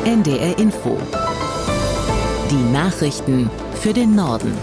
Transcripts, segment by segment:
NDR Info. Die Nachrichten für den Norden.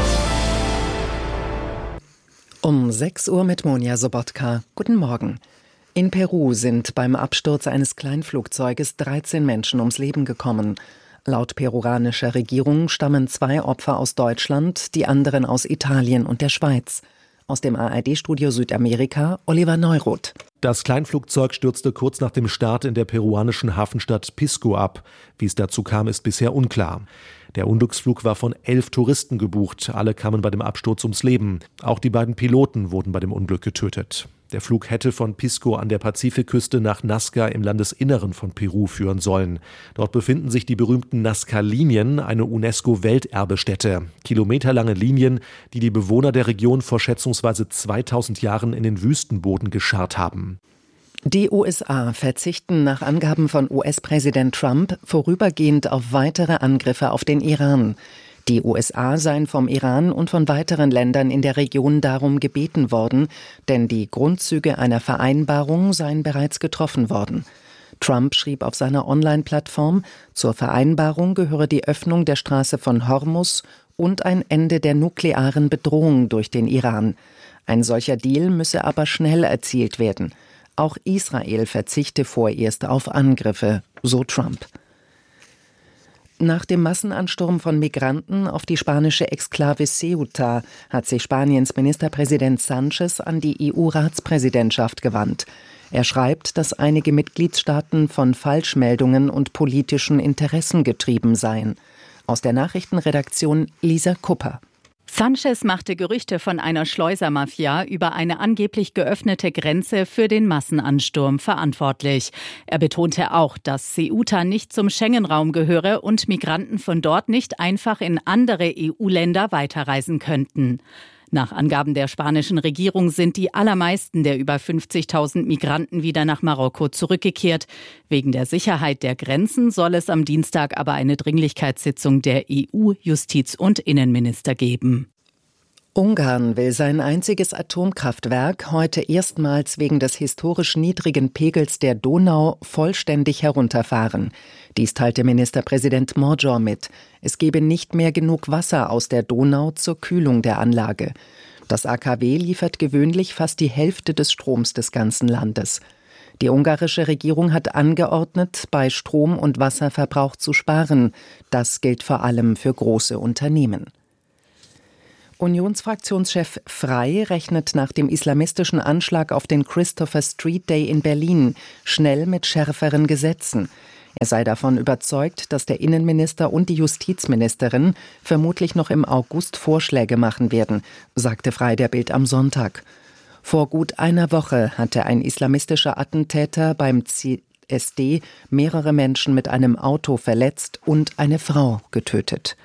Um 6 Uhr mit Monja Sobotka. Guten Morgen. In Peru sind beim Absturz eines Kleinflugzeuges 13 Menschen ums Leben gekommen. Laut peruranischer Regierung stammen 2 Opfer aus Deutschland, die anderen aus Italien und der Schweiz. Aus dem ARD-Studio Südamerika, Oliver Neuroth. Das Kleinflugzeug stürzte kurz nach dem Start in der peruanischen Hafenstadt Pisco ab. Wie es dazu kam, ist bisher unklar. Der Unglücksflug war von 11 Touristen gebucht. Alle kamen bei dem Absturz ums Leben. Auch die beiden Piloten wurden bei dem Unglück getötet. Der Flug hätte von Pisco an der Pazifikküste nach Nazca im Landesinneren von Peru führen sollen. Dort befinden sich die berühmten Nazca-Linien, eine UNESCO-Welterbestätte. Kilometerlange Linien, die die Bewohner der Region vor schätzungsweise 2000 Jahren in den Wüstenboden gescharrt haben. Die USA verzichten nach Angaben von US-Präsident Trump vorübergehend auf weitere Angriffe auf den Iran. Die USA seien vom Iran und von weiteren Ländern in der Region darum gebeten worden, denn die Grundzüge einer Vereinbarung seien bereits getroffen worden. Trump schrieb auf seiner Online-Plattform, zur Vereinbarung gehöre die Öffnung der Straße von Hormuz und ein Ende der nuklearen Bedrohung durch den Iran. Ein solcher Deal müsse aber schnell erzielt werden. Auch Israel verzichte vorerst auf Angriffe, so Trump. Nach dem Massenansturm von Migranten auf die spanische Exklave Ceuta hat sich Spaniens Ministerpräsident Sánchez an die EU-Ratspräsidentschaft gewandt. Er schreibt, dass einige Mitgliedstaaten von Falschmeldungen und politischen Interessen getrieben seien. Aus der Nachrichtenredaktion Lisa Kupper. Sánchez machte Gerüchte von einer Schleusermafia über eine angeblich geöffnete Grenze für den Massenansturm verantwortlich. Er betonte auch, dass Ceuta nicht zum Schengen-Raum gehöre und Migranten von dort nicht einfach in andere EU-Länder weiterreisen könnten. Nach Angaben der spanischen Regierung sind die allermeisten der über 50.000 Migranten wieder nach Marokko zurückgekehrt. Wegen der Sicherheit der Grenzen soll es am Dienstag aber eine Dringlichkeitssitzung der EU-Justiz- und Innenminister geben. Ungarn will sein einziges Atomkraftwerk heute erstmals wegen des historisch niedrigen Pegels der Donau vollständig herunterfahren. Dies teilte Ministerpräsident Magyar mit. Es gebe nicht mehr genug Wasser aus der Donau zur Kühlung der Anlage. Das AKW liefert gewöhnlich fast die Hälfte des Stroms des ganzen Landes. Die ungarische Regierung hat angeordnet, bei Strom- und Wasserverbrauch zu sparen. Das gilt vor allem für große Unternehmen. Unionsfraktionschef Frey rechnet nach dem islamistischen Anschlag auf den Christopher Street Day in Berlin schnell mit schärferen Gesetzen. Er sei davon überzeugt, dass der Innenminister und die Justizministerin vermutlich noch im August Vorschläge machen werden, sagte Frey der Bild am Sonntag. Vor gut einer Woche hatte ein islamistischer Attentäter beim CSD mehrere Menschen mit einem Auto verletzt und eine Frau getötet.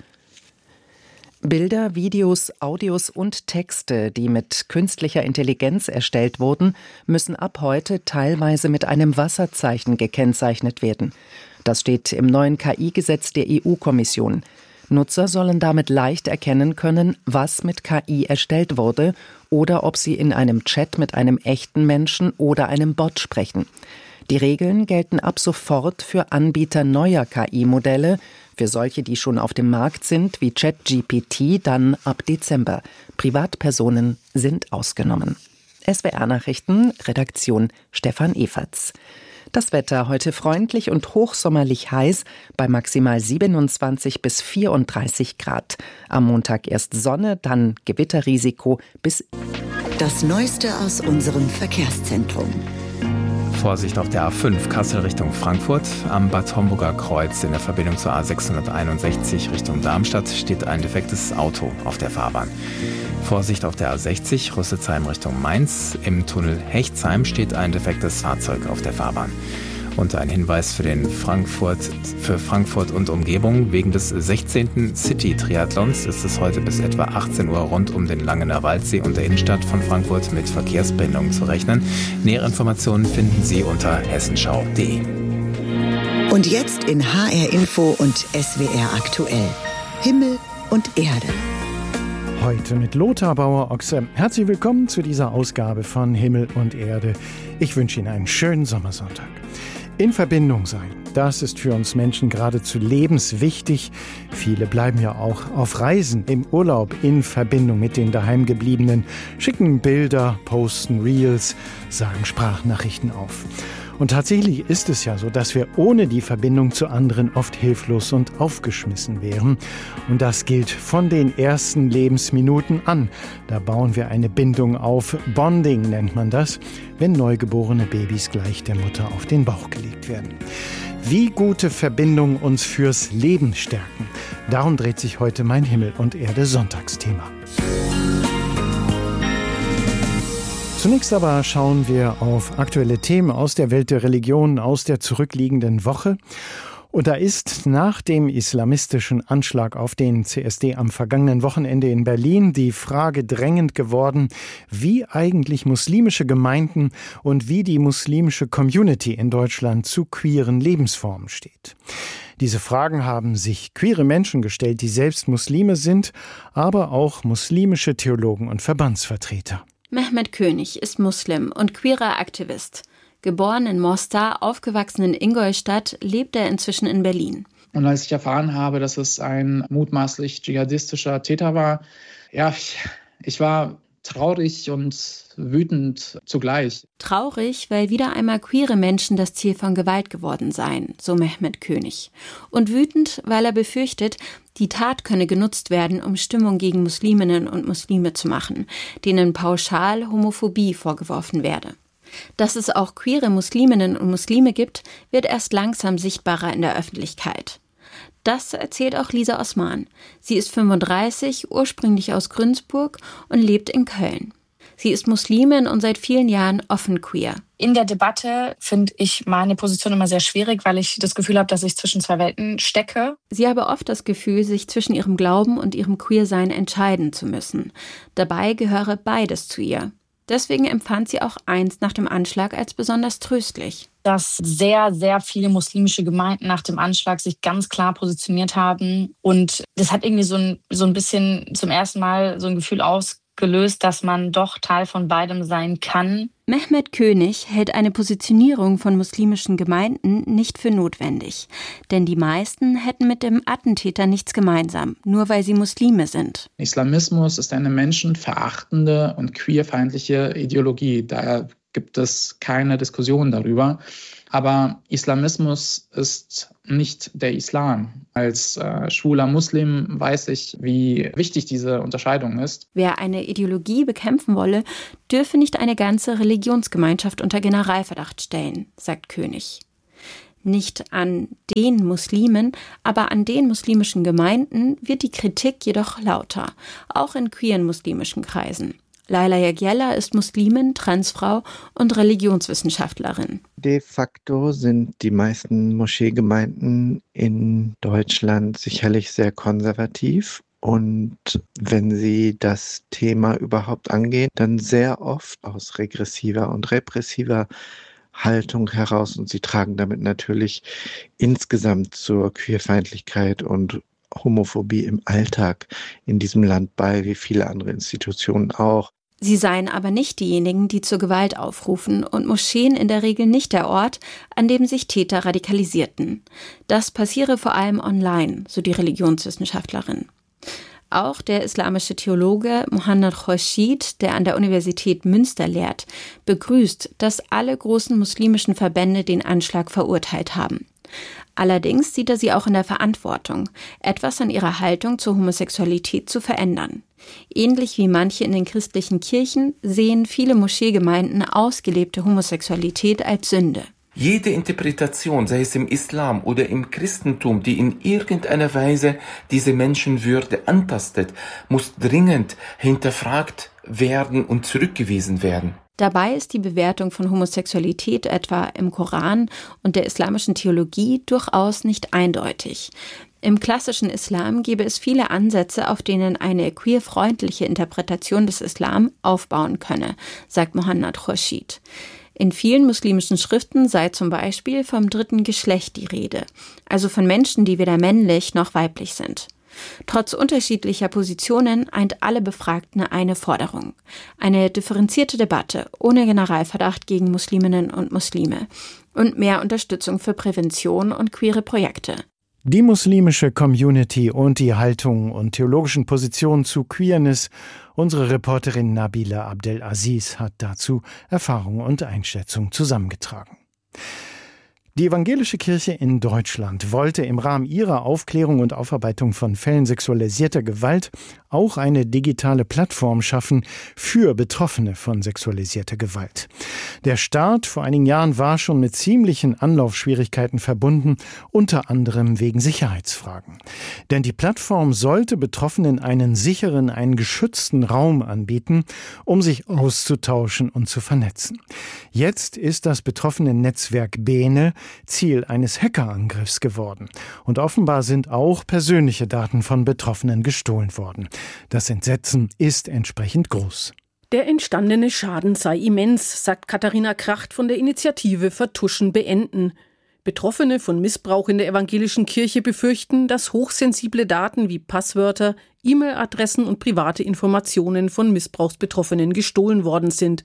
Bilder, Videos, Audios und Texte, die mit künstlicher Intelligenz erstellt wurden, müssen ab heute teilweise mit einem Wasserzeichen gekennzeichnet werden. Das steht im neuen KI-Gesetz der EU-Kommission. Nutzer sollen damit leicht erkennen können, was mit KI erstellt wurde oder ob sie in einem Chat mit einem echten Menschen oder einem Bot sprechen. Die Regeln gelten ab sofort für Anbieter neuer KI-Modelle, für solche, die schon auf dem Markt sind, wie ChatGPT, dann ab Dezember. Privatpersonen sind ausgenommen. SWR-Nachrichten, Redaktion Stefan Eferts. Das Wetter heute freundlich und hochsommerlich heiß bei maximal 27 bis 34 Grad. Am Montag erst Sonne, dann Gewitterrisiko bis... Das Neueste aus unserem Verkehrszentrum. Vorsicht auf der A5 Kassel Richtung Frankfurt. Am Bad Homburger Kreuz in der Verbindung zur A661 Richtung Darmstadt steht ein defektes Auto auf der Fahrbahn. Vorsicht auf der A60 Rüsselsheim Richtung Mainz. Im Tunnel Hechtsheim steht ein defektes Fahrzeug auf der Fahrbahn. Und ein Hinweis für Frankfurt und Umgebung. Wegen des 16. City-Triathlons ist es heute bis etwa 18 Uhr rund um den Langener Waldsee und der Innenstadt von Frankfurt mit Verkehrsbehinderungen zu rechnen. Nähere Informationen finden Sie unter hessenschau.de. Und jetzt in HR Info und SWR aktuell. Himmel und Erde. Heute mit Lothar Bauer-Ochse. Herzlich willkommen zu dieser Ausgabe von Himmel und Erde. Ich wünsche Ihnen einen schönen Sommersonntag. In Verbindung sein, das ist für uns Menschen geradezu lebenswichtig. Viele bleiben ja auch auf Reisen, im Urlaub in Verbindung mit den Daheimgebliebenen, schicken Bilder, posten Reels, sagen Sprachnachrichten auf. Und tatsächlich ist es ja so, dass wir ohne die Verbindung zu anderen oft hilflos und aufgeschmissen wären. Und das gilt von den ersten Lebensminuten an. Da bauen wir eine Bindung auf. Bonding nennt man das, wenn neugeborene Babys gleich der Mutter auf den Bauch gelegt werden. Wie gute Verbindungen uns fürs Leben stärken. Darum dreht sich heute mein Himmel und Erde Sonntagsthema. Zunächst aber schauen wir auf aktuelle Themen aus der Welt der Religion, aus der zurückliegenden Woche. Und da ist nach dem islamistischen Anschlag auf den CSD am vergangenen Wochenende in Berlin die Frage drängend geworden, wie eigentlich muslimische Gemeinden und wie die muslimische Community in Deutschland zu queeren Lebensformen steht. Diese Fragen haben sich queere Menschen gestellt, die selbst Muslime sind, aber auch muslimische Theologen und Verbandsvertreter. Mehmet König ist Muslim und queerer Aktivist. Geboren in Mostar, aufgewachsen in Ingolstadt, lebt er inzwischen in Berlin. Und als ich erfahren habe, dass es ein mutmaßlich dschihadistischer Täter war, ich war traurig und wütend zugleich. Traurig, weil wieder einmal queere Menschen das Ziel von Gewalt geworden seien, so Mehmet König. Und wütend, weil er befürchtet, die Tat könne genutzt werden, um Stimmung gegen Musliminnen und Muslime zu machen, denen pauschal Homophobie vorgeworfen werde. Dass es auch queere Musliminnen und Muslime gibt, wird erst langsam sichtbarer in der Öffentlichkeit. Das erzählt auch Lisa Osman. Sie ist 35, ursprünglich aus Günzburg und lebt in Köln. Sie ist Muslimin und seit vielen Jahren offen queer. In der Debatte finde ich meine Position immer sehr schwierig, weil ich das Gefühl habe, dass ich zwischen zwei Welten stecke. Sie habe oft das Gefühl, sich zwischen ihrem Glauben und ihrem Queersein entscheiden zu müssen. Dabei gehöre beides zu ihr. Deswegen empfand sie auch einst nach dem Anschlag als besonders tröstlich. Dass sehr, sehr viele muslimische Gemeinden nach dem Anschlag sich ganz klar positioniert haben. Und das hat irgendwie so ein bisschen zum ersten Mal so ein Gefühl ausgelöst, dass man doch Teil von beidem sein kann. Mehmet König hält eine Positionierung von muslimischen Gemeinden nicht für notwendig. Denn die meisten hätten mit dem Attentäter nichts gemeinsam, nur weil sie Muslime sind. Islamismus ist eine menschenverachtende und queerfeindliche Ideologie. Daher gibt es keine Diskussion darüber. Aber Islamismus ist nicht der Islam. Als schwuler Muslim weiß ich, wie wichtig diese Unterscheidung ist. Wer eine Ideologie bekämpfen wolle, dürfe nicht eine ganze Religionsgemeinschaft unter Generalverdacht stellen, sagt König. Nicht an den Muslimen, aber an den muslimischen Gemeinden wird die Kritik jedoch lauter, auch in queeren muslimischen Kreisen. Laila Yagyella ist Muslimin, Transfrau und Religionswissenschaftlerin. De facto sind die meisten Moscheegemeinden in Deutschland sicherlich sehr konservativ. Und wenn sie das Thema überhaupt angehen, dann sehr oft aus regressiver und repressiver Haltung heraus. Und sie tragen damit natürlich insgesamt zur Queerfeindlichkeit und Homophobie im Alltag in diesem Land bei, wie viele andere Institutionen auch. Sie seien aber nicht diejenigen, die zur Gewalt aufrufen und Moscheen in der Regel nicht der Ort, an dem sich Täter radikalisierten. Das passiere vor allem online, so die Religionswissenschaftlerin. Auch der islamische Theologe Mohanad Khorshid, der an der Universität Münster lehrt, begrüßt, dass alle großen muslimischen Verbände den Anschlag verurteilt haben. Allerdings sieht er sie auch in der Verantwortung, etwas an ihrer Haltung zur Homosexualität zu verändern. Ähnlich wie manche in den christlichen Kirchen sehen viele Moscheegemeinden ausgelebte Homosexualität als Sünde. Jede Interpretation, sei es im Islam oder im Christentum, die in irgendeiner Weise diese Menschenwürde antastet, muss dringend hinterfragt werden und zurückgewiesen werden. Dabei ist die Bewertung von Homosexualität etwa im Koran und der islamischen Theologie durchaus nicht eindeutig. Im klassischen Islam gäbe es viele Ansätze, auf denen eine queerfreundliche Interpretation des Islam aufbauen könne, sagt Mohanad Khorshid. In vielen muslimischen Schriften sei zum Beispiel vom dritten Geschlecht die Rede, also von Menschen, die weder männlich noch weiblich sind. Trotz unterschiedlicher Positionen eint alle Befragten eine Forderung: eine differenzierte Debatte ohne Generalverdacht gegen Musliminnen und Muslime und mehr Unterstützung für Prävention und queere Projekte. Die muslimische Community und die Haltung und theologischen Positionen zu Queerness. Unsere Reporterin Nabila Abdelaziz hat dazu Erfahrungen und Einschätzungen zusammengetragen. Die evangelische Kirche in Deutschland wollte im Rahmen ihrer Aufklärung und Aufarbeitung von Fällen sexualisierter Gewalt auch eine digitale Plattform schaffen für Betroffene von sexualisierter Gewalt. Der Start vor einigen Jahren war schon mit ziemlichen Anlaufschwierigkeiten verbunden, unter anderem wegen Sicherheitsfragen. Denn die Plattform sollte Betroffenen einen sicheren, einen geschützten Raum anbieten, um sich auszutauschen und zu vernetzen. Jetzt ist das betroffene Netzwerk Bene Ziel eines Hackerangriffs geworden. Und offenbar sind auch persönliche Daten von Betroffenen gestohlen worden. Das Entsetzen ist entsprechend groß. Der entstandene Schaden sei immens, sagt Katharina Kracht von der Initiative Vertuschen beenden. Betroffene von Missbrauch in der evangelischen Kirche befürchten, dass hochsensible Daten wie Passwörter, E-Mail-Adressen und private Informationen von Missbrauchsbetroffenen gestohlen worden sind.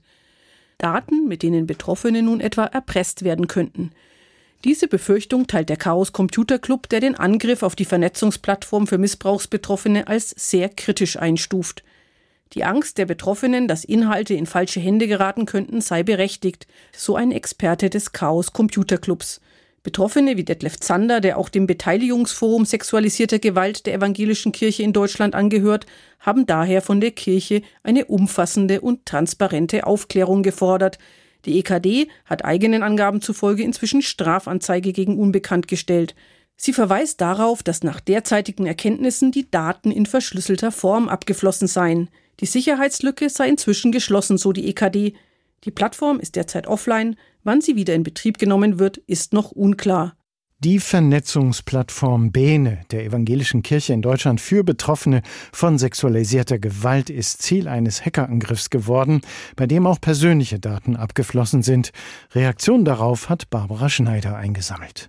Daten, mit denen Betroffene nun etwa erpresst werden könnten. Diese Befürchtung teilt der Chaos Computer Club, der den Angriff auf die Vernetzungsplattform für Missbrauchsbetroffene als sehr kritisch einstuft. Die Angst der Betroffenen, dass Inhalte in falsche Hände geraten könnten, sei berechtigt, so ein Experte des Chaos Computer Clubs. Betroffene wie Detlef Zander, der auch dem Beteiligungsforum sexualisierter Gewalt der evangelischen Kirche in Deutschland angehört, haben daher von der Kirche eine umfassende und transparente Aufklärung gefordert. Die EKD hat eigenen Angaben zufolge inzwischen Strafanzeige gegen Unbekannt gestellt. Sie verweist darauf, dass nach derzeitigen Erkenntnissen die Daten in verschlüsselter Form abgeflossen seien. Die Sicherheitslücke sei inzwischen geschlossen, so die EKD. Die Plattform ist derzeit offline. Wann sie wieder in Betrieb genommen wird, ist noch unklar. Die Vernetzungsplattform Bene der evangelischen Kirche in Deutschland für Betroffene von sexualisierter Gewalt ist Ziel eines Hackerangriffs geworden, bei dem auch persönliche Daten abgeflossen sind. Reaktion darauf hat Barbara Schneider eingesammelt.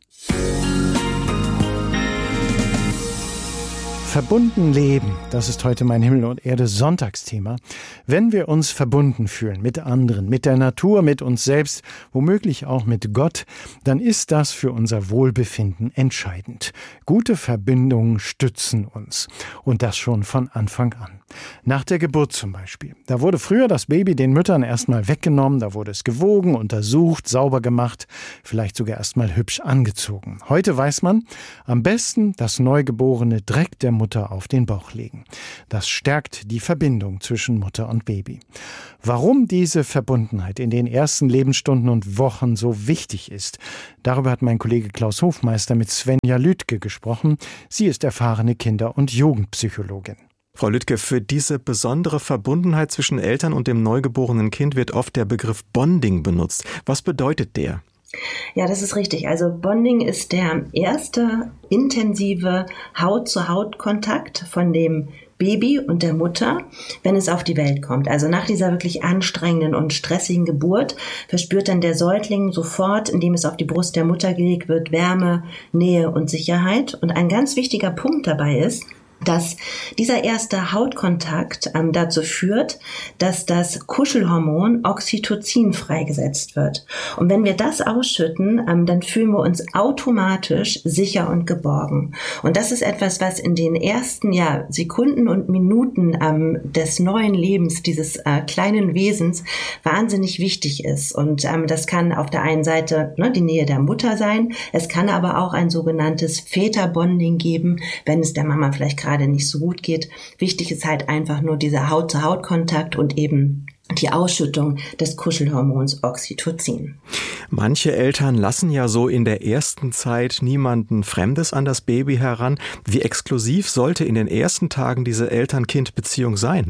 Verbunden leben, das ist heute mein Himmel und Erde Sonntagsthema. Wenn wir uns verbunden fühlen mit anderen, mit der Natur, mit uns selbst, womöglich auch mit Gott, dann ist das für unser Wohlbefinden entscheidend. Gute Verbindungen stützen uns. Und das schon von Anfang an. Nach der Geburt zum Beispiel. Da wurde früher das Baby den Müttern erstmal weggenommen, da wurde es gewogen, untersucht, sauber gemacht, vielleicht sogar erstmal hübsch angezogen. Heute weiß man, am besten das Neugeborene direkt der Mutter auf den Bauch legen. Das stärkt die Verbindung zwischen Mutter und Baby. Warum diese Verbundenheit in den ersten Lebensstunden und Wochen so wichtig ist, darüber hat mein Kollege Klaus Hofmeister mit Svenja Lüdke gesprochen. Sie ist erfahrene Kinder- und Jugendpsychologin. Frau Lüdke, für diese besondere Verbundenheit zwischen Eltern und dem neugeborenen Kind wird oft der Begriff Bonding benutzt. Was bedeutet der? Ja, das ist richtig. Also Bonding ist der erste intensive Haut-zu-Haut-Kontakt von dem Baby und der Mutter, wenn es auf die Welt kommt. Also nach dieser wirklich anstrengenden und stressigen Geburt verspürt dann der Säugling sofort, indem es auf die Brust der Mutter gelegt wird, Wärme, Nähe und Sicherheit. Und ein ganz wichtiger Punkt dabei ist, dass dieser erste Hautkontakt dazu führt, dass das Kuschelhormon Oxytocin freigesetzt wird. Und wenn wir das ausschütten, dann fühlen wir uns automatisch sicher und geborgen. Und das ist etwas, was in den ersten Sekunden und Minuten des neuen Lebens dieses kleinen Wesens wahnsinnig wichtig ist. Und das kann auf der einen Seite die Nähe der Mutter sein. Es kann aber auch ein sogenanntes Väterbonding geben, wenn es der Mama vielleicht gerade nicht so gut geht. Wichtig ist halt einfach nur dieser Haut-zu-Haut-Kontakt und eben die Ausschüttung des Kuschelhormons Oxytocin. Manche Eltern lassen ja so in der ersten Zeit niemanden Fremdes an das Baby heran. Wie exklusiv sollte in den ersten Tagen diese Eltern-Kind-Beziehung sein?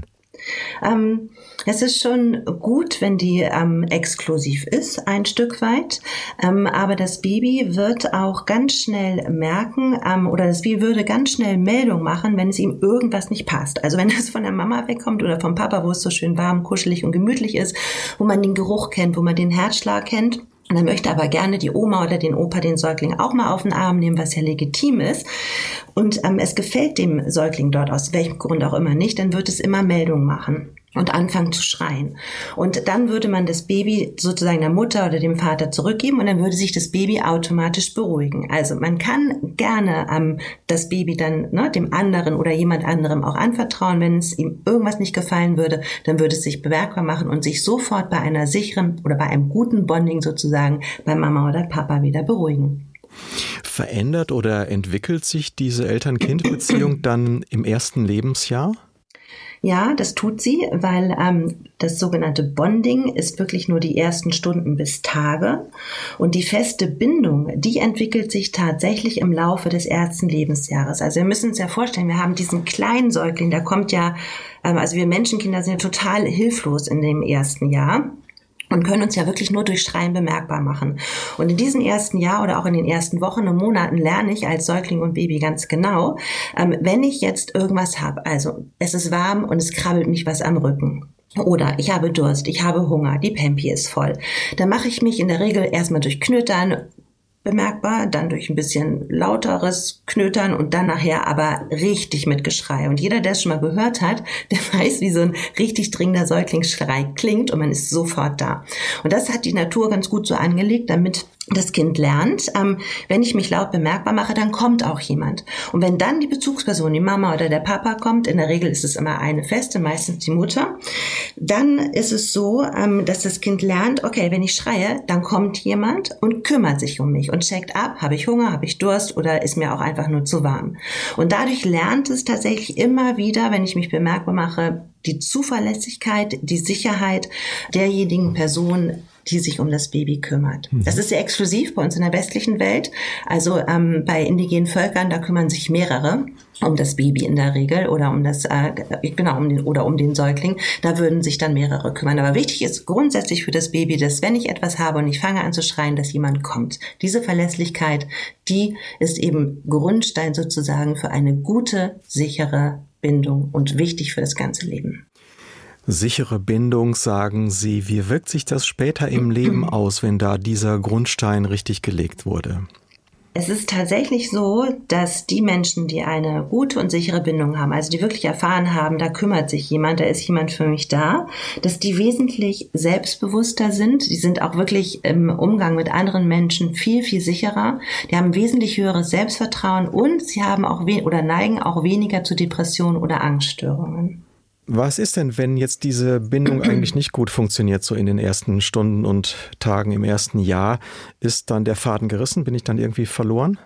Es ist schon gut, wenn die exklusiv ist, ein Stück weit, aber das Baby wird auch ganz schnell merken oder das Baby würde ganz schnell Meldung machen, wenn es ihm irgendwas nicht passt. Also wenn es von der Mama wegkommt oder vom Papa, wo es so schön warm, kuschelig und gemütlich ist, wo man den Geruch kennt, wo man den Herzschlag kennt. Und er möchte aber gerne die Oma oder den Opa den Säugling auch mal auf den Arm nehmen, was ja legitim ist. Und es gefällt dem Säugling dort aus welchem Grund auch immer nicht, dann wird es immer Meldungen machen und anfangen zu schreien. Und dann würde man das Baby sozusagen der Mutter oder dem Vater zurückgeben und dann würde sich das Baby automatisch beruhigen. Also man kann gerne das Baby dann dem anderen oder jemand anderem auch anvertrauen. Wenn es ihm irgendwas nicht gefallen würde, dann würde es sich bemerkbar machen und sich sofort bei einer sicheren oder bei einem guten Bonding sozusagen bei Mama oder Papa wieder beruhigen. Verändert oder entwickelt sich diese Eltern-Kind-Beziehung dann im ersten Lebensjahr? Ja, das tut sie, weil das sogenannte Bonding ist wirklich nur die ersten Stunden bis Tage. Und die feste Bindung, die entwickelt sich tatsächlich im Laufe des ersten Lebensjahres. Also wir müssen uns ja vorstellen, wir haben diesen kleinen Säugling, der kommt ja, also wir Menschenkinder sind ja total hilflos in dem ersten Jahr. Und können uns ja wirklich nur durch Schreien bemerkbar machen. Und in diesem ersten Jahr oder auch in den ersten Wochen und Monaten lerne ich als Säugling und Baby ganz genau, wenn ich jetzt irgendwas habe, also es ist warm und es krabbelt mich was am Rücken. Oder ich habe Durst, ich habe Hunger, die Pampi ist voll. Dann mache ich mich in der Regel erstmal durch Knötern bemerkbar, dann durch ein bisschen lauteres Knötern und dann nachher aber richtig mit Geschrei. Und jeder, der es schon mal gehört hat, der weiß, wie so ein richtig dringender Säuglingsschrei klingt und man ist sofort da. Und das hat die Natur ganz gut so angelegt, damit das Kind lernt, wenn ich mich laut bemerkbar mache, dann kommt auch jemand. Und wenn dann die Bezugsperson, die Mama oder der Papa kommt, in der Regel ist es immer eine feste, meistens die Mutter, dann ist es so, dass das Kind lernt, okay, wenn ich schreie, dann kommt jemand und kümmert sich um mich und checkt ab, habe ich Hunger, habe ich Durst oder ist mir auch einfach nur zu warm. Und dadurch lernt es tatsächlich immer wieder, wenn ich mich bemerkbar mache, die Zuverlässigkeit, die Sicherheit derjenigen Person, die sich um das Baby kümmert. Das ist sehr exklusiv bei uns in der westlichen Welt. Also bei indigenen Völkern, da kümmern sich mehrere um das Baby in der Regel oder um das um den Säugling. Da würden sich dann mehrere kümmern. Aber wichtig ist grundsätzlich für das Baby, dass wenn ich etwas habe und ich fange an zu schreien, dass jemand kommt. Diese Verlässlichkeit, die ist eben Grundstein sozusagen für eine gute, sichere Bindung und wichtig für das ganze Leben. Sichere Bindung, sagen Sie. Wie wirkt sich das später im Leben aus, wenn da dieser Grundstein richtig gelegt wurde? Es ist tatsächlich so, dass die Menschen, die eine gute und sichere Bindung haben, also die wirklich erfahren haben, da kümmert sich jemand, da ist jemand für mich da, dass die wesentlich selbstbewusster sind. Die sind auch wirklich im Umgang mit anderen Menschen viel, viel sicherer. Die haben wesentlich höheres Selbstvertrauen und sie haben auch neigen auch weniger zu Depressionen oder Angststörungen. Was ist denn, wenn jetzt diese Bindung eigentlich nicht gut funktioniert, so in den ersten Stunden und Tagen im ersten Jahr? Ist dann der Faden gerissen? Bin ich dann irgendwie verloren?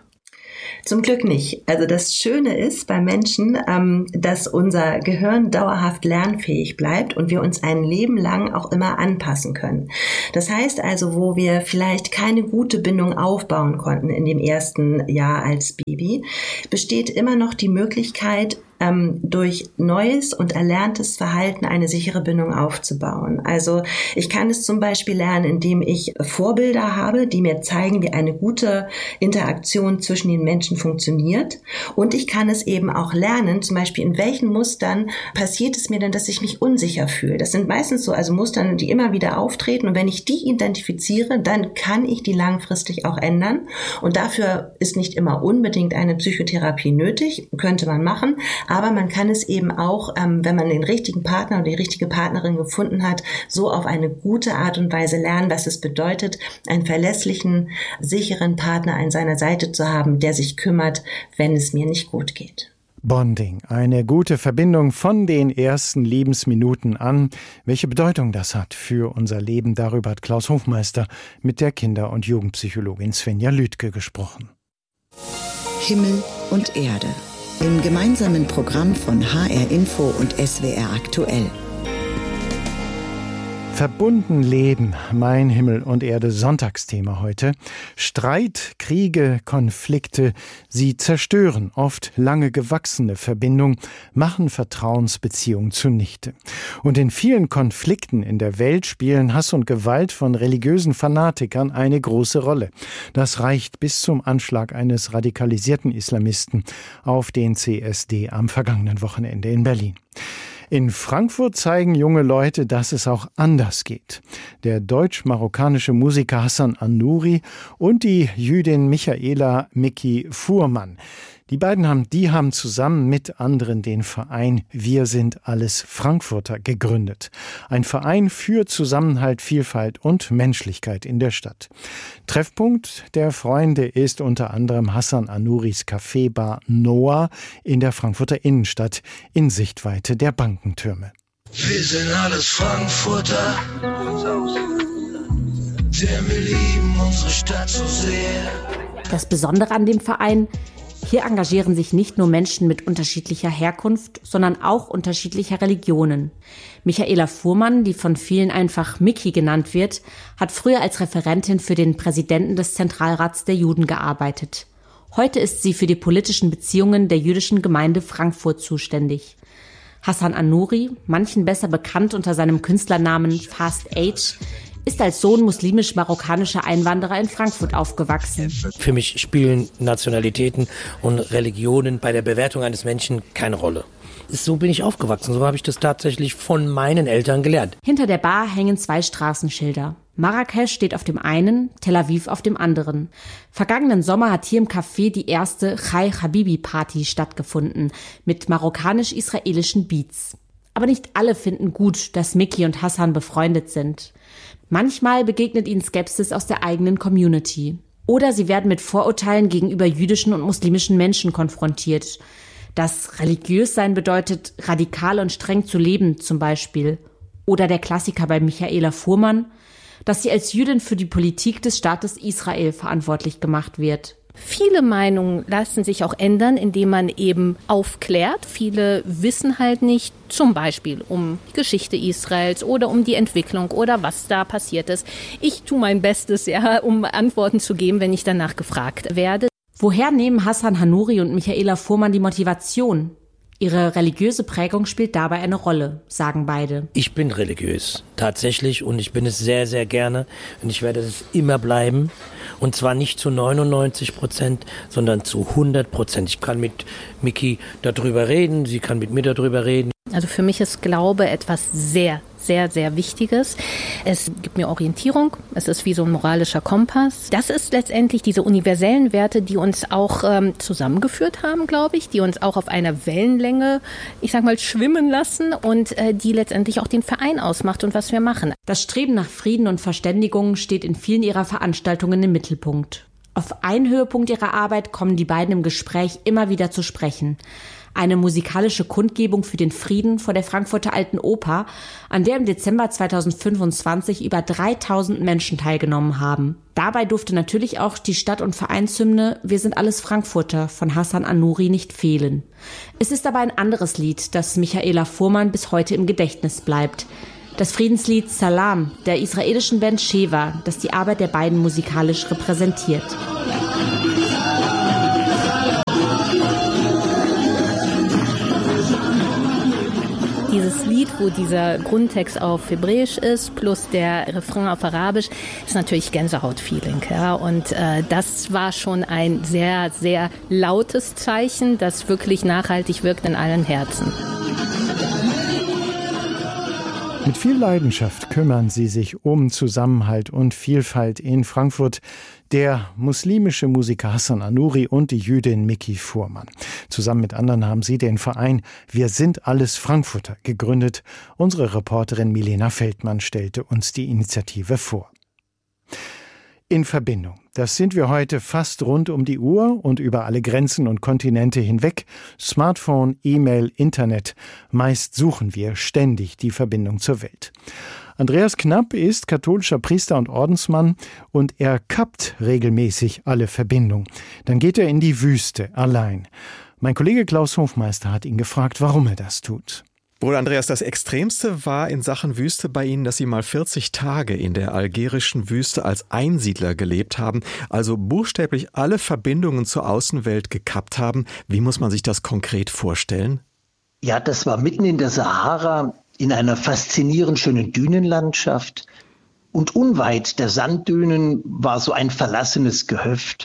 Zum Glück nicht. Also das Schöne ist bei Menschen, dass unser Gehirn dauerhaft lernfähig bleibt und wir uns ein Leben lang auch immer anpassen können. Das heißt also, wo wir vielleicht keine gute Bindung aufbauen konnten in dem ersten Jahr als Baby, besteht immer noch die Möglichkeit, durch neues und erlerntes Verhalten eine sichere Bindung aufzubauen. Also ich kann es zum Beispiel lernen, indem ich Vorbilder habe, die mir zeigen, wie eine gute Interaktion zwischen den Menschen funktioniert. Und ich kann es eben auch lernen, zum Beispiel in welchen Mustern passiert es mir denn, dass ich mich unsicher fühle. Das sind meistens so Mustern, die immer wieder auftreten. Und wenn ich die identifiziere, dann kann ich die langfristig auch ändern. Und dafür ist nicht immer unbedingt eine Psychotherapie nötig, könnte man machen. Aber man kann es eben auch, wenn man den richtigen Partner oder die richtige Partnerin gefunden hat, so auf eine gute Art und Weise lernen, was es bedeutet, einen verlässlichen, sicheren Partner an seiner Seite zu haben, der sich kümmert, wenn es mir nicht gut geht. Bonding, eine gute Verbindung von den ersten Lebensminuten an. Welche Bedeutung das hat für unser Leben, darüber hat Klaus Hofmeister mit der Kinder- und Jugendpsychologin Svenja Lüdke gesprochen. Himmel und Erde. Im gemeinsamen Programm von HR Info und SWR aktuell. Verbunden leben, mein Himmel und Erde Sonntagsthema heute. Streit, Kriege, Konflikte, sie zerstören oft lange gewachsene Verbindungen, machen Vertrauensbeziehungen zunichte. Und in vielen Konflikten in der Welt spielen Hass und Gewalt von religiösen Fanatikern eine große Rolle. Das reicht bis zum Anschlag eines radikalisierten Islamisten auf den CSD am vergangenen Wochenende in Berlin. In Frankfurt zeigen junge Leute, dass es auch anders geht. Der deutsch-marokkanische Musiker Hassan Anouri und die Jüdin Michaela Miki Fuhrmann. Die beiden haben zusammen mit anderen den Verein Wir sind alles Frankfurter gegründet. Ein Verein für Zusammenhalt, Vielfalt und Menschlichkeit in der Stadt. Treffpunkt der Freunde ist unter anderem Hassan Anouris Café-Bar Noah in der Frankfurter Innenstadt in Sichtweite der Bankentürme. Wir sind alles Frankfurter, denn wir lieben unsere Stadt so sehr. Das Besondere an dem Verein: hier engagieren sich nicht nur Menschen mit unterschiedlicher Herkunft, sondern auch unterschiedlicher Religionen. Michaela Fuhrmann, die von vielen einfach Miki genannt wird, hat früher als Referentin für den Präsidenten des Zentralrats der Juden gearbeitet. Heute ist sie für die politischen Beziehungen der jüdischen Gemeinde Frankfurt zuständig. Hassan Anouri, manchen besser bekannt unter seinem Künstlernamen Fast Age, ist als Sohn muslimisch-marokkanischer Einwanderer in Frankfurt aufgewachsen. Für mich spielen Nationalitäten und Religionen bei der Bewertung eines Menschen keine Rolle. So bin ich aufgewachsen, so habe ich das tatsächlich von meinen Eltern gelernt. Hinter der Bar hängen 2 Straßenschilder. Marrakesch steht auf dem einen, Tel Aviv auf dem anderen. Vergangenen Sommer hat hier im Café die erste Chai Habibi Party stattgefunden, mit marokkanisch-israelischen Beats. Aber nicht alle finden gut, dass Miki und Hassan befreundet sind. Manchmal begegnet ihnen Skepsis aus der eigenen Community. Oder sie werden mit Vorurteilen gegenüber jüdischen und muslimischen Menschen konfrontiert. Dass religiös sein bedeutet, radikal und streng zu leben zum Beispiel. Oder der Klassiker bei Michaela Fuhrmann, dass sie als Jüdin für die Politik des Staates Israel verantwortlich gemacht wird. Viele Meinungen lassen sich auch ändern, indem man eben aufklärt. Viele wissen halt nicht, zum Beispiel um die Geschichte Israels oder um die Entwicklung oder was da passiert ist. Ich tue mein Bestes, um Antworten zu geben, wenn ich danach gefragt werde. Woher nehmen Hassan Anouri und Michaela Fuhrmann die Motivation? Ihre religiöse Prägung spielt dabei eine Rolle, sagen beide. Ich bin religiös, tatsächlich, und ich bin es sehr, sehr gerne. Und ich werde es immer bleiben. Und zwar nicht zu 99%, sondern zu 100%. Ich kann mit Miki darüber reden, sie kann mit mir darüber reden. Also für mich ist Glaube etwas sehr, sehr, sehr Wichtiges. Es gibt mir Orientierung, es ist wie so ein moralischer Kompass. Das ist letztendlich diese universellen Werte, die uns auch zusammengeführt haben, glaube ich, die uns auch auf einer Wellenlänge, ich sag mal, schwimmen lassen und die letztendlich auch den Verein ausmacht und was wir machen. Das Streben nach Frieden und Verständigung steht in vielen ihrer Veranstaltungen im Mittelpunkt. Auf einen Höhepunkt ihrer Arbeit kommen die beiden im Gespräch immer wieder zu sprechen. Eine musikalische Kundgebung für den Frieden vor der Frankfurter Alten Oper, an der im Dezember 2025 über 3000 Menschen teilgenommen haben. Dabei durfte natürlich auch die Stadt- und Vereinshymne Wir sind alles Frankfurter von Hassan Anouri nicht fehlen. Es ist aber ein anderes Lied, das Michaela Fuhrmann bis heute im Gedächtnis bleibt. Das Friedenslied Salam der israelischen Band Sheva, das die Arbeit der beiden musikalisch repräsentiert. Dieses Lied, wo dieser Grundtext auf Hebräisch ist, plus der Refrain auf Arabisch, ist natürlich Gänsehaut-Feeling. Ja? Und das war schon ein sehr, sehr lautes Zeichen, das wirklich nachhaltig wirkt in allen Herzen. Mit viel Leidenschaft kümmern sie sich um Zusammenhalt und Vielfalt in Frankfurt. Der muslimische Musiker Hassan Anouri und die Jüdin Miki Fuhrmann. Zusammen mit anderen haben sie den Verein Wir sind alles Frankfurter gegründet. Unsere Reporterin Milena Feldmann stellte uns die Initiative vor. In Verbindung. Das sind wir heute fast rund um die Uhr und über alle Grenzen und Kontinente hinweg. Smartphone, E-Mail, Internet. Meist suchen wir ständig die Verbindung zur Welt. Andreas Knapp ist katholischer Priester und Ordensmann und er kappt regelmäßig alle Verbindungen. Dann geht er in die Wüste allein. Mein Kollege Klaus Hofmeister hat ihn gefragt, warum er das tut. Bruder Andreas, das Extremste war in Sachen Wüste bei Ihnen, dass Sie mal 40 Tage in der algerischen Wüste als Einsiedler gelebt haben, also buchstäblich alle Verbindungen zur Außenwelt gekappt haben. Wie muss man sich das konkret vorstellen? Ja, das war mitten in der Sahara, in einer faszinierend schönen Dünenlandschaft. Und unweit der Sanddünen war so ein verlassenes Gehöft.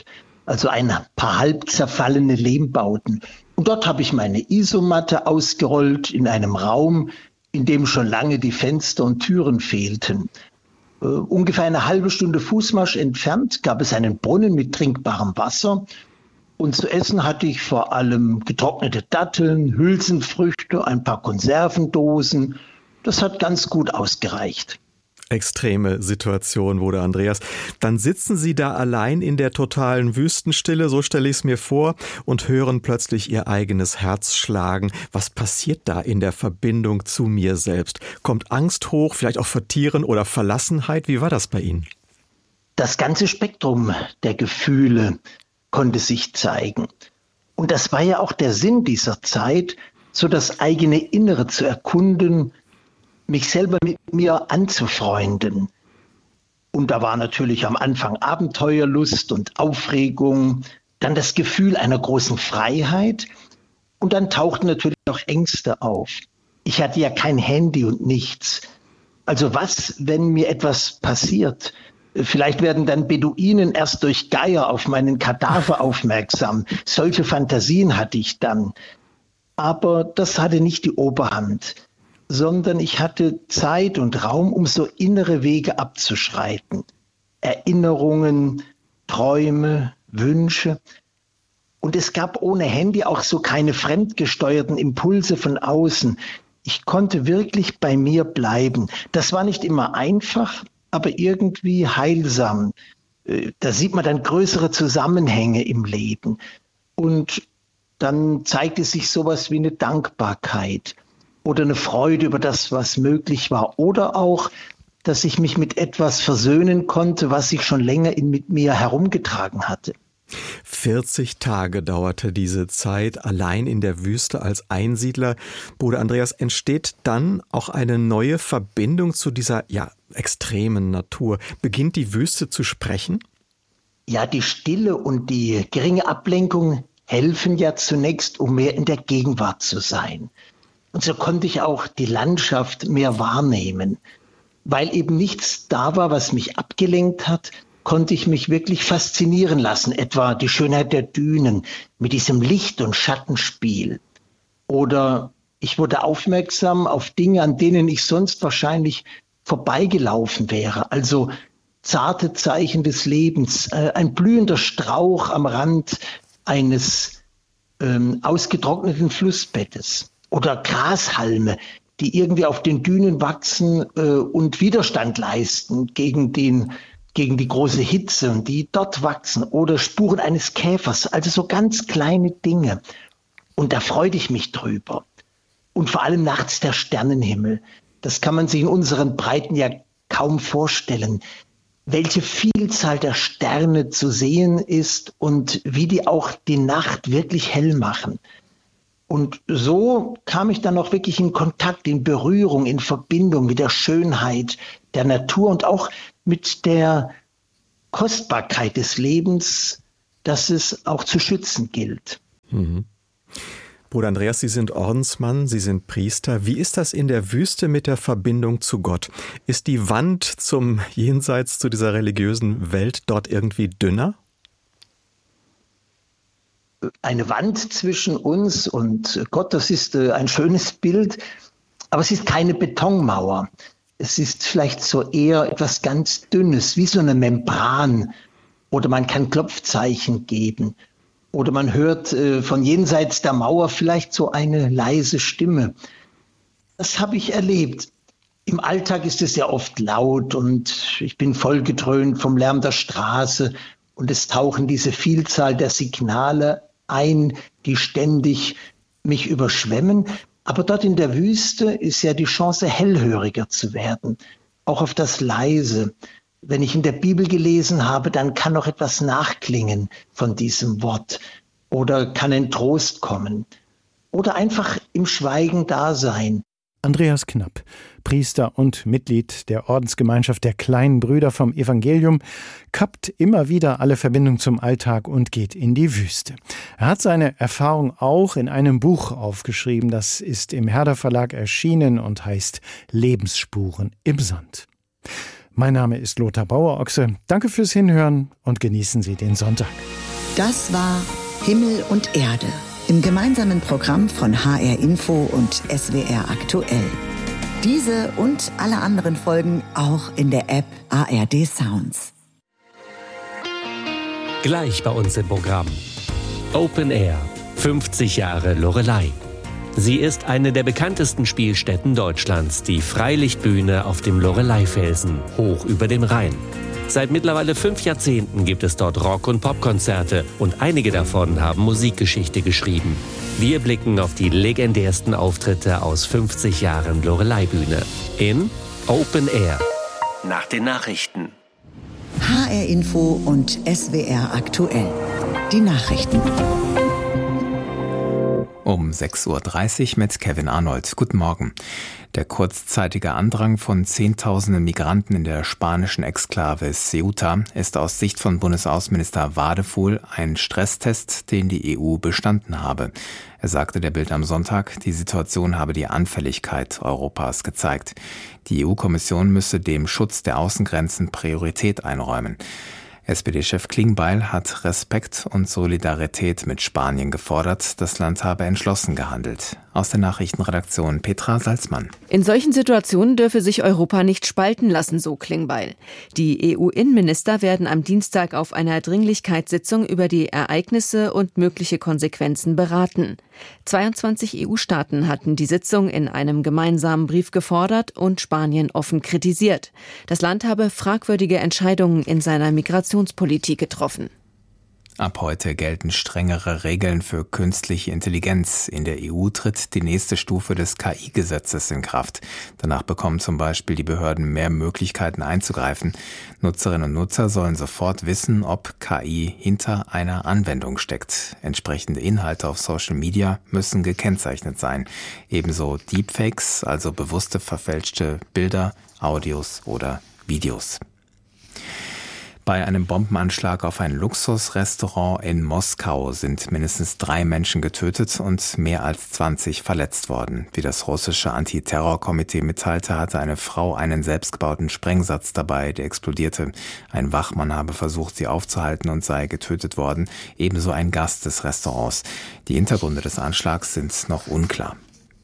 also ein paar halb zerfallene Lehmbauten. Und dort habe ich meine Isomatte ausgerollt in einem Raum, in dem schon lange die Fenster und Türen fehlten. Ungefähr eine halbe Stunde Fußmarsch entfernt gab es einen Brunnen mit trinkbarem Wasser. Und zu essen hatte ich vor allem getrocknete Datteln, Hülsenfrüchte, ein paar Konservendosen. Das hat ganz gut ausgereicht. Extreme Situation, Bruder Andreas. Dann sitzen Sie da allein in der totalen Wüstenstille, so stelle ich es mir vor, und hören plötzlich Ihr eigenes Herz schlagen. Was passiert da in der Verbindung zu mir selbst? Kommt Angst hoch, vielleicht auch vor Tieren oder Verlassenheit? Wie war das bei Ihnen? Das ganze Spektrum der Gefühle konnte sich zeigen. Und das war ja auch der Sinn dieser Zeit, so das eigene Innere zu erkunden, mich selber mit mir anzufreunden. Und da war natürlich am Anfang Abenteuerlust und Aufregung, dann das Gefühl einer großen Freiheit und dann tauchten natürlich auch Ängste auf. Ich hatte ja kein Handy und nichts. Also was, wenn mir etwas passiert? Vielleicht werden dann Beduinen erst durch Geier auf meinen Kadaver aufmerksam. Solche Fantasien hatte ich dann. Aber das hatte nicht die Oberhand, sondern ich hatte Zeit und Raum, um so innere Wege abzuschreiten. Erinnerungen, Träume, Wünsche. Und es gab ohne Handy auch so keine fremdgesteuerten Impulse von außen. Ich konnte wirklich bei mir bleiben. Das war nicht immer einfach, aber irgendwie heilsam. Da sieht man dann größere Zusammenhänge im Leben. Und dann zeigte sich sowas wie eine Dankbarkeit oder eine Freude über das, was möglich war. Oder auch, dass ich mich mit etwas versöhnen konnte, was ich schon länger mit mir herumgetragen hatte. 40 Tage dauerte diese Zeit allein in der Wüste als Einsiedler. Bruder Andreas, entsteht dann auch eine neue Verbindung zu dieser extremen Natur? Beginnt die Wüste zu sprechen? Ja, die Stille und die geringe Ablenkung helfen ja zunächst, um mehr in der Gegenwart zu sein. Und so konnte ich auch die Landschaft mehr wahrnehmen. Weil eben nichts da war, was mich abgelenkt hat, konnte ich mich wirklich faszinieren lassen, etwa die Schönheit der Dünen mit diesem Licht- und Schattenspiel. Oder ich wurde aufmerksam auf Dinge, an denen ich sonst wahrscheinlich vorbeigelaufen wäre. Also zarte Zeichen des Lebens, ein blühender Strauch am Rand eines ausgetrockneten Flussbettes. Oder Grashalme, die irgendwie auf den Dünen wachsen und Widerstand leisten gegen die große Hitze und die dort wachsen. Oder Spuren eines Käfers, also so ganz kleine Dinge. Und da freute ich mich drüber. Und vor allem nachts der Sternenhimmel. Das kann man sich in unseren Breiten ja kaum vorstellen. Welche Vielzahl der Sterne zu sehen ist und wie die auch die Nacht wirklich hell machen. Und so kam ich dann auch wirklich in Kontakt, in Berührung, in Verbindung mit der Schönheit der Natur und auch mit der Kostbarkeit des Lebens, das es auch zu schützen gilt. Mhm. Bruder Andreas, Sie sind Ordensmann, Sie sind Priester. Wie ist das in der Wüste mit der Verbindung zu Gott? Ist die Wand zum Jenseits, zu dieser religiösen Welt dort irgendwie dünner? Eine Wand zwischen uns und Gott, das ist ein schönes Bild, aber es ist keine Betonmauer. Es ist vielleicht so eher etwas ganz Dünnes, wie so eine Membran. Oder man kann Klopfzeichen geben. Oder man hört von jenseits der Mauer vielleicht so eine leise Stimme. Das habe ich erlebt. Im Alltag ist es ja oft laut und ich bin vollgedröhnt vom Lärm der Straße. Und es tauchen diese Vielzahl der Signale ein, die ständig mich überschwemmen. Aber dort in der Wüste ist ja die Chance, hellhöriger zu werden, auch auf das Leise. Wenn ich in der Bibel gelesen habe, dann kann noch etwas nachklingen von diesem Wort oder kann ein Trost kommen oder einfach im Schweigen da sein. Andreas Knapp, Priester und Mitglied der Ordensgemeinschaft der Kleinen Brüder vom Evangelium, kappt immer wieder alle Verbindung zum Alltag und geht in die Wüste. Er hat seine Erfahrung auch in einem Buch aufgeschrieben, das ist im Herder Verlag erschienen und heißt Lebensspuren im Sand. Mein Name ist Lothar Bauer-Ochse. Danke fürs Hinhören und genießen Sie den Sonntag. Das war Himmel und Erde im gemeinsamen Programm von HR Info und SWR Aktuell. Diese und alle anderen Folgen auch in der App ARD Sounds. Gleich bei uns im Programm. Open Air, 50 Jahre Loreley. Sie ist eine der bekanntesten Spielstätten Deutschlands, die Freilichtbühne auf dem Loreleyfelsen, hoch über dem Rhein. Seit mittlerweile 5 Jahrzehnten gibt es dort Rock- und Popkonzerte und einige davon haben Musikgeschichte geschrieben. Wir blicken auf die legendärsten Auftritte aus 50 Jahren Loreley-Bühne in Open Air. Nach den Nachrichten. HR Info und SWR Aktuell. Die Nachrichten. Um 6.30 Uhr mit Kevin Arnold. Guten Morgen. Der kurzzeitige Andrang von Zehntausenden Migranten in der spanischen Exklave Ceuta ist aus Sicht von Bundesaußenminister Wadefuhl ein Stresstest, den die EU bestanden habe. Er sagte der Bild am Sonntag, die Situation habe die Anfälligkeit Europas gezeigt. Die EU-Kommission müsse dem Schutz der Außengrenzen Priorität einräumen. SPD-Chef Klingbeil hat Respekt und Solidarität mit Spanien gefordert. Das Land habe entschlossen gehandelt. Aus der Nachrichtenredaktion Petra Salzmann. In solchen Situationen dürfe sich Europa nicht spalten lassen, so Klingbeil. Die EU-Innenminister werden am Dienstag auf einer Dringlichkeitssitzung über die Ereignisse und mögliche Konsequenzen beraten. 22 EU-Staaten hatten die Sitzung in einem gemeinsamen Brief gefordert und Spanien offen kritisiert. Das Land habe fragwürdige Entscheidungen in seiner Migrationspolitik getroffen. Ab heute gelten strengere Regeln für künstliche Intelligenz. In der EU tritt die nächste Stufe des KI-Gesetzes in Kraft. Danach bekommen zum Beispiel die Behörden mehr Möglichkeiten einzugreifen. Nutzerinnen und Nutzer sollen sofort wissen, ob KI hinter einer Anwendung steckt. Entsprechende Inhalte auf Social Media müssen gekennzeichnet sein. Ebenso Deepfakes, also bewusste verfälschte Bilder, Audios oder Videos. Bei einem Bombenanschlag auf ein Luxusrestaurant in Moskau sind mindestens 3 Menschen getötet und mehr als 20 verletzt worden. Wie das russische Antiterrorkomitee mitteilte, hatte eine Frau einen selbstgebauten Sprengsatz dabei, der explodierte. Ein Wachmann habe versucht, sie aufzuhalten und sei getötet worden, ebenso ein Gast des Restaurants. Die Hintergründe des Anschlags sind noch unklar.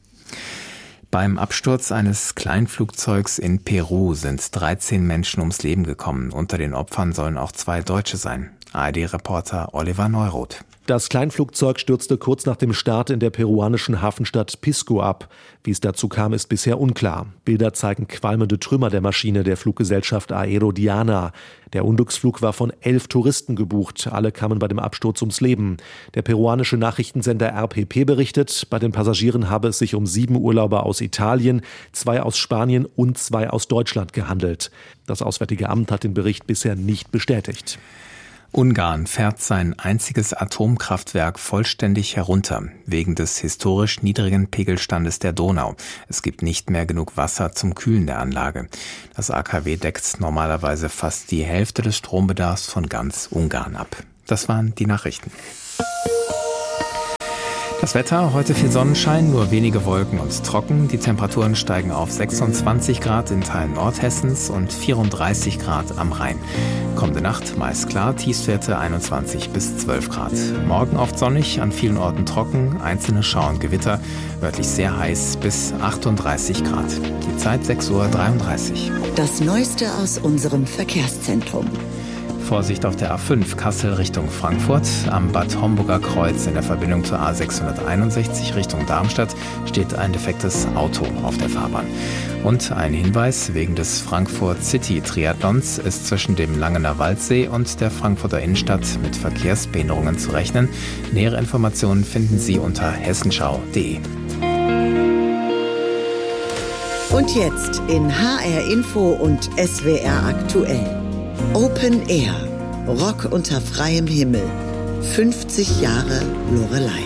Beim Absturz eines Kleinflugzeugs in Peru sind 13 Menschen ums Leben gekommen. Unter den Opfern sollen auch 2 Deutsche sein. ARD-Reporter Oliver Neuroth. Das Kleinflugzeug stürzte kurz nach dem Start in der peruanischen Hafenstadt Pisco ab. Wie es dazu kam, ist bisher unklar. Bilder zeigen qualmende Trümmer der Maschine der Fluggesellschaft Aero Diana. Der Unglücksflug war von 11 Touristen gebucht. Alle kamen bei dem Absturz ums Leben. Der peruanische Nachrichtensender RPP berichtet, bei den Passagieren habe es sich um 7 Urlauber aus Italien, 2 aus Spanien und 2 aus Deutschland gehandelt. Das Auswärtige Amt hat den Bericht bisher nicht bestätigt. Ungarn fährt sein einziges Atomkraftwerk vollständig herunter, wegen des historisch niedrigen Pegelstandes der Donau. Es gibt nicht mehr genug Wasser zum Kühlen der Anlage. Das AKW deckt normalerweise fast die Hälfte des Strombedarfs von ganz Ungarn ab. Das waren die Nachrichten. Das Wetter, heute viel Sonnenschein, nur wenige Wolken und trocken. Die Temperaturen steigen auf 26 Grad in Teilen Nordhessens und 34 Grad am Rhein. Kommende Nacht meist klar, Tiefstwerte 21 bis 12 Grad. Morgen oft sonnig, an vielen Orten trocken, einzelne Schauer und Gewitter, örtlich sehr heiß bis 38 Grad. Die Zeit 6.33 Uhr. Das Neueste aus unserem Verkehrszentrum. Vorsicht auf der A5 Kassel Richtung Frankfurt. Am Bad Homburger Kreuz in der Verbindung zur A661 Richtung Darmstadt steht ein defektes Auto auf der Fahrbahn. Und ein Hinweis, wegen des Frankfurt City Triathlons ist zwischen dem Langener Waldsee und der Frankfurter Innenstadt mit Verkehrsbehinderungen zu rechnen. Nähere Informationen finden Sie unter hessenschau.de. Und jetzt in HR Info und SWR Aktuell. Open Air. Rock unter freiem Himmel. 50 Jahre Loreley.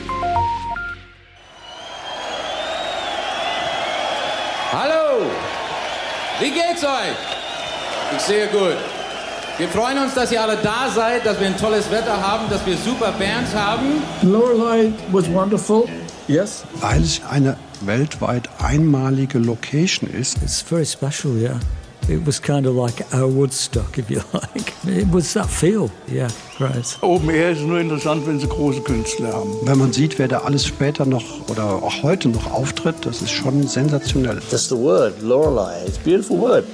Hallo! Wie geht's euch? Ich sehe gut. Wir freuen uns, dass ihr alle da seid, dass wir ein tolles Wetter haben, dass wir super Bands haben. Loreley was wonderful. Yes. Weil es eine weltweit einmalige Location ist. It's very special, yeah. It was kind of like our Woodstock, if you like. It was that feel, yeah, right. Open Air ist nur interessant, wenn sie große Künstler haben. Wenn man sieht, wer da alles später noch oder auch heute noch auftritt, das ist schon sensationell. That's the word, Lorelei. It's a beautiful word.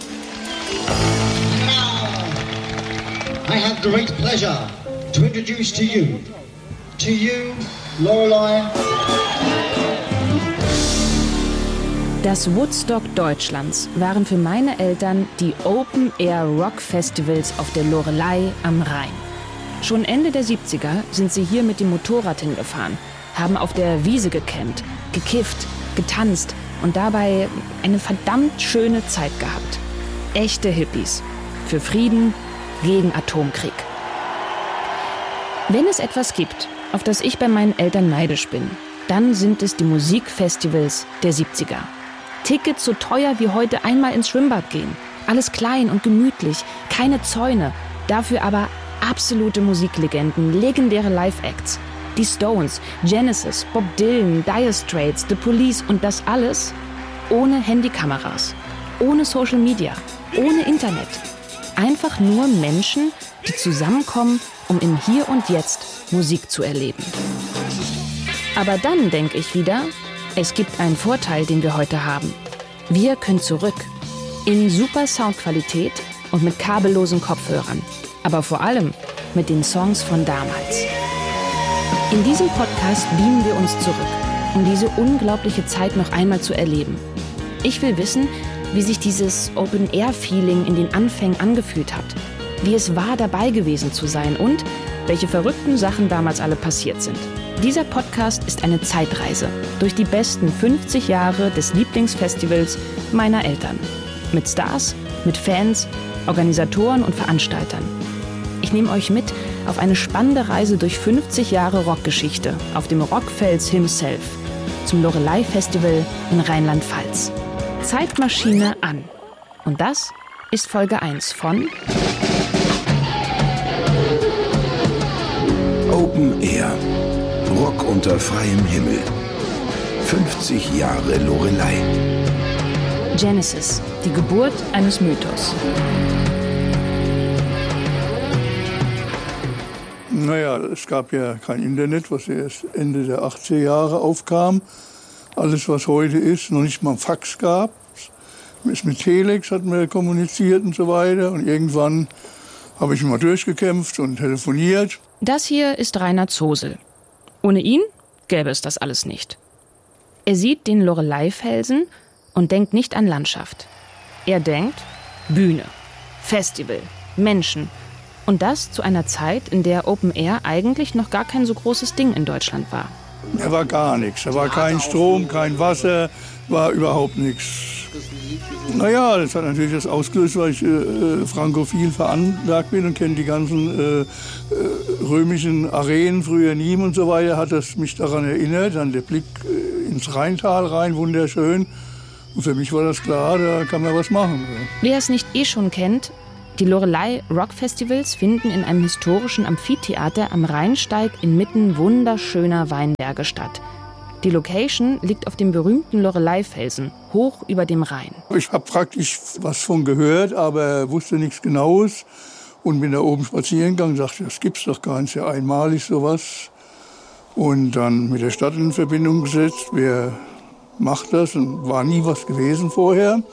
I have great pleasure to introduce to you, Lorelei. Das Woodstock Deutschlands waren für meine Eltern die Open-Air-Rock-Festivals auf der Lorelei am Rhein. Schon Ende der 70er sind sie hier mit dem Motorrad hingefahren, haben auf der Wiese gecampt, gekifft, getanzt und dabei eine verdammt schöne Zeit gehabt. Echte Hippies. Für Frieden, gegen Atomkrieg. Wenn es etwas gibt, auf das ich bei meinen Eltern neidisch bin, dann sind es die Musikfestivals der 70er. Tickets so teuer wie heute einmal ins Schwimmbad gehen. Alles klein und gemütlich, keine Zäune. Dafür aber absolute Musiklegenden, legendäre Live-Acts. Die Stones, Genesis, Bob Dylan, Dire Straits, The Police und das alles ohne Handykameras, ohne Social Media, ohne Internet. Einfach nur Menschen, die zusammenkommen, um im Hier und Jetzt Musik zu erleben. Aber dann denke ich wieder, es gibt einen Vorteil, den wir heute haben. Wir können zurück. In super Soundqualität und mit kabellosen Kopfhörern. Aber vor allem mit den Songs von damals. In diesem Podcast beamen wir uns zurück, um diese unglaubliche Zeit noch einmal zu erleben. Ich will wissen, wie sich dieses Open-Air-Feeling in den Anfängen angefühlt hat. Wie es war, dabei gewesen zu sein und welche verrückten Sachen damals alle passiert sind. Dieser Podcast ist eine Zeitreise durch die besten 50 Jahre des Lieblingsfestivals meiner Eltern. Mit Stars, mit Fans, Organisatoren und Veranstaltern. Ich nehme euch mit auf eine spannende Reise durch 50 Jahre Rockgeschichte auf dem Rockfels himself, zum Lorelei Festival in Rheinland-Pfalz. Zeitmaschine an. Und das ist Folge 1 von Open Air. Rock unter freiem Himmel. 50 Jahre Lorelei. Genesis, die Geburt eines Mythos. Naja, es gab ja kein Internet, was erst Ende der 80er Jahre aufkam. Alles, was heute ist, noch nicht mal ein Fax gab. Mit Telex hatten wir kommuniziert und so weiter. Und irgendwann habe ich mal durchgekämpft und telefoniert. Das hier ist Rainer Zosel. Ohne ihn gäbe es das alles nicht. Er sieht den Lorelei-Felsen und denkt nicht an Landschaft. Er denkt Bühne, Festival, Menschen. Und das zu einer Zeit, in der Open Air eigentlich noch gar kein so großes Ding in Deutschland war. Da war gar nichts. Da war kein Strom, kein Wasser, war überhaupt nichts. Naja, das hat natürlich das ausgelöst, weil ich frankophil veranlagt bin und kenne die ganzen römischen Arenen, früher Nîmes und so weiter, hat das mich daran erinnert. Dann der Blick ins Rheintal rein, wunderschön. Und für mich war das klar, da kann man was machen. Wer es nicht schon kennt, die Lorelei Rock Festivals finden in einem historischen Amphitheater am Rheinsteig inmitten wunderschöner Weinberge statt. Die Location liegt auf dem berühmten Lorelei-Felsen, hoch über dem Rhein. Ich habe praktisch was von gehört, aber wusste nichts Genaues. Und bin da oben spazieren gegangen und dachte, das gibt's doch gar nicht, ja einmalig sowas. Und dann mit der Stadt in Verbindung gesetzt, wer macht das? Und war nie was gewesen vorher.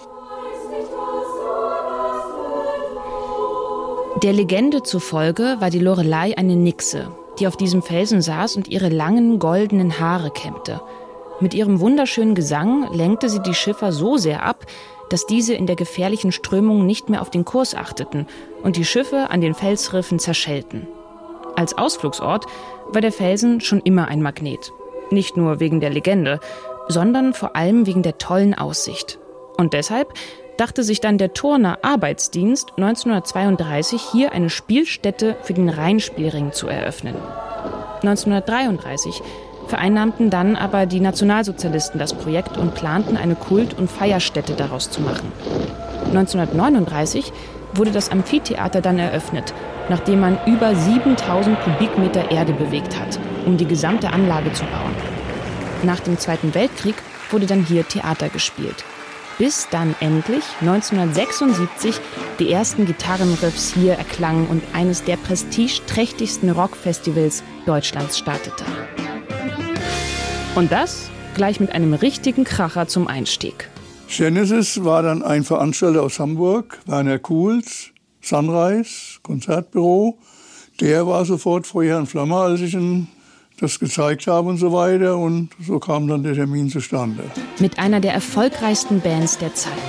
Der Legende zufolge war die Lorelei eine Nixe, die auf diesem Felsen saß und ihre langen goldenen Haare kämmte. Mit ihrem wunderschönen Gesang lenkte sie die Schiffer so sehr ab, dass diese in der gefährlichen Strömung nicht mehr auf den Kurs achteten und die Schiffe an den Felsriffen zerschellten. Als Ausflugsort war der Felsen schon immer ein Magnet. Nicht nur wegen der Legende, sondern vor allem wegen der tollen Aussicht. Und deshalb dachte sich dann der Turner Arbeitsdienst 1932 hier eine Spielstätte für den Rheinspielring zu eröffnen. 1933 vereinnahmten dann aber die Nationalsozialisten das Projekt und planten eine Kult- und Feierstätte daraus zu machen. 1939 wurde das Amphitheater dann eröffnet, nachdem man über 7000 Kubikmeter Erde bewegt hat, um die gesamte Anlage zu bauen. Nach dem Zweiten Weltkrieg wurde dann hier Theater gespielt. bis dann endlich 1976 die ersten Gitarrenriffs hier erklangen und eines der prestigeträchtigsten Rockfestivals Deutschlands startete. Und das gleich mit einem richtigen Kracher zum Einstieg. Genesis war dann ein Veranstalter aus Hamburg, Werner Kuhls, Sunrise, Konzertbüro. Der war sofort Feuer und Flamme, als ich ihm das gezeigt habe und so weiter. Und so kam dann der Termin zustande. Mit einer der erfolgreichsten Bands der Zeit.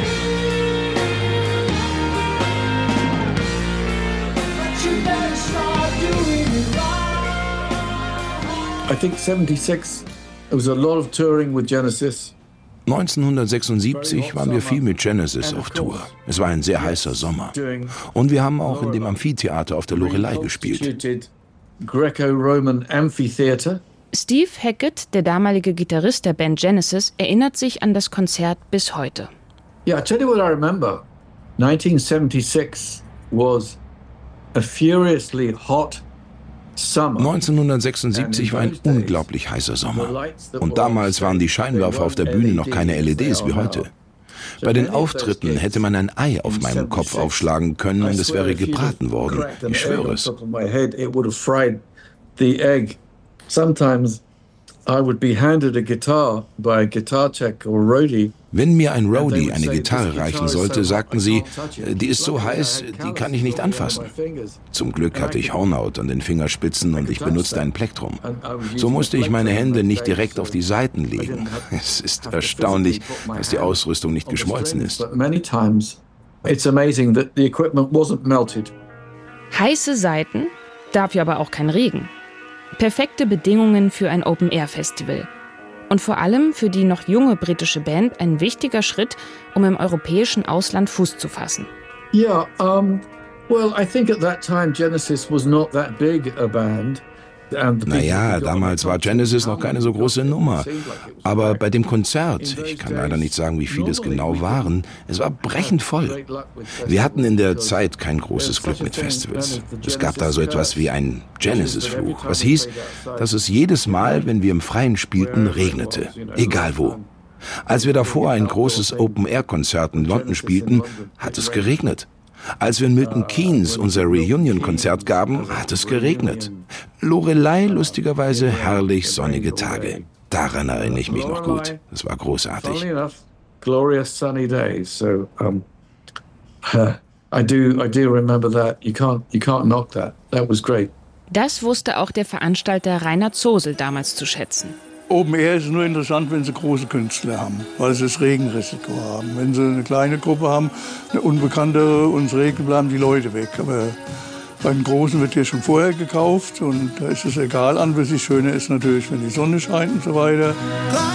I think 76, there was a lot of touring with Genesis. 1976 waren wir viel mit Genesis auf Tour. Es war ein sehr heißer Sommer. Und wir haben auch in dem Amphitheater auf der Loreley gespielt. Greco-Roman Amphitheater. Steve Hackett, der damalige Gitarrist der Band Genesis, erinnert sich an das Konzert bis heute. Yeah, I tell you what I remember. 1976 was a furiously hot 1976 war ein unglaublich heißer Sommer. Und damals waren die Scheinwerfer auf der Bühne noch keine LEDs wie heute. Bei den Auftritten hätte man ein Ei auf meinem Kopf aufschlagen können und es wäre gebraten worden. Ich schwöre es. Sometimes I would be handed a guitar by a guitar tech or roadie. Wenn mir ein Roadie eine Gitarre reichen sollte, sagten sie, die ist so heiß, die kann ich nicht anfassen. Zum Glück hatte ich Hornhaut an den Fingerspitzen und ich benutzte ein Plektrum. So musste ich meine Hände nicht direkt auf die Seiten legen. Es ist erstaunlich, dass die Ausrüstung nicht geschmolzen ist. Heiße Seiten, dafür aber auch kein Regen. Perfekte Bedingungen für ein Open-Air-Festival. Und vor allem für die noch junge britische Band ein wichtiger Schritt, um im europäischen Ausland Fuß zu fassen. Yeah, well, I think at that time Genesis was not that big a band. Naja, damals war Genesis noch keine so große Nummer. Aber bei dem Konzert, ich kann leider nicht sagen, wie viele es genau waren, es war brechend voll. Wir hatten in der Zeit kein großes Glück mit Festivals. Es gab da so etwas wie einen Genesis-Fluch, was hieß, dass es jedes Mal, wenn wir im Freien spielten, regnete. Egal wo. Als wir davor ein großes Open-Air-Konzert in London spielten, hat es geregnet. Als wir in Milton Keynes unser Reunion-Konzert gaben, hat es geregnet. Loreley lustigerweise herrlich sonnige Tage. Daran erinnere ich mich noch gut. Das war großartig. Glorious sunny days. So I do remember that. You can't knock that. That was great. Das wusste auch der Veranstalter Rainer Zosel damals zu schätzen. Open Air ist nur interessant, wenn sie große Künstler haben, weil sie das Regenrisiko haben. Wenn sie eine kleine Gruppe haben, eine unbekanntere und es regnet, bleiben die Leute weg. Aber bei den Großen wird hier schon vorher gekauft und da ist es egal an, was sich schöner ist natürlich, wenn die Sonne scheint und so weiter.